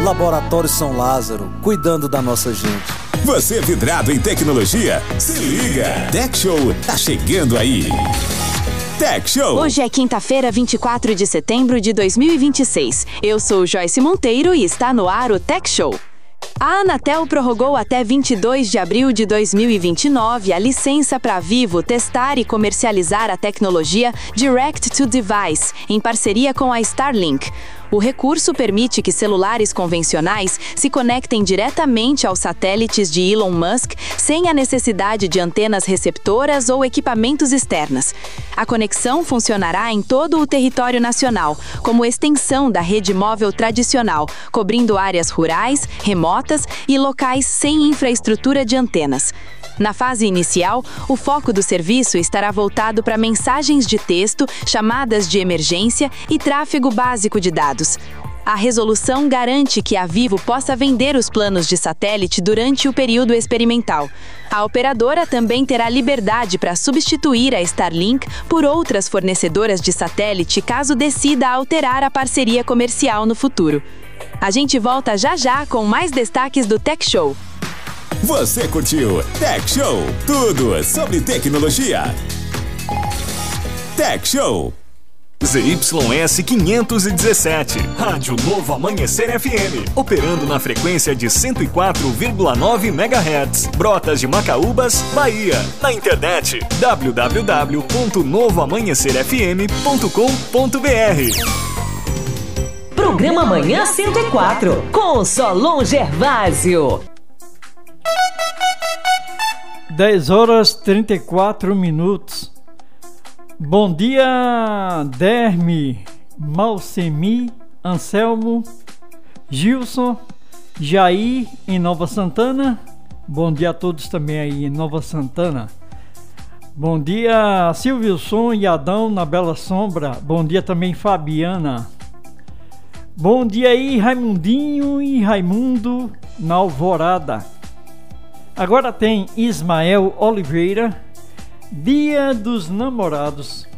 Laboratório São Lázaro, cuidando da nossa gente. Você vidrado em tecnologia? Se liga! Tech Show tá chegando aí! Tech Show! Hoje é quinta-feira, 24 de setembro de 2026. Eu sou Joyce Monteiro e está no ar o Tech Show. A Anatel prorrogou até 22 de abril de 2029 a licença para a Vivo testar e comercializar a tecnologia Direct to Device, em parceria com a Starlink. O recurso permite que celulares convencionais se conectem diretamente aos satélites de Elon Musk sem a necessidade de antenas receptoras ou equipamentos externos. A conexão funcionará em todo o território nacional, como extensão da rede móvel tradicional, cobrindo áreas rurais, remotas e locais sem infraestrutura de antenas. Na fase inicial, o foco do serviço estará voltado para mensagens de texto, chamadas de emergência e tráfego básico de dados. A resolução garante que a Vivo possa vender os planos de satélite durante o período experimental. A operadora também terá liberdade para substituir a Starlink por outras fornecedoras de satélite caso decida alterar a parceria comercial no futuro. A gente volta já já com mais destaques do Tech Show. Você curtiu Tech Show? Tudo sobre tecnologia. Tech Show. ZYS 517, Rádio Novo Amanhecer FM, operando na frequência de 104,9 MHz, Brotas de Macaúbas, Bahia. Na internet, www.novoamanhecerfm.com.br. Programa Manhã 104, com Solon Gervásio. 10 horas 34 minutos. Bom dia, Derme, Malcemi, Anselmo, Gilson, Jair em Nova Santana. Bom dia a todos também aí em Nova Santana. Bom dia, Silvilson e Adão na Bela Sombra. Bom dia também, Fabiana. Bom dia aí, Raimundinho e Raimundo na Alvorada. Agora tem Ismael Oliveira, Dia dos Namorados.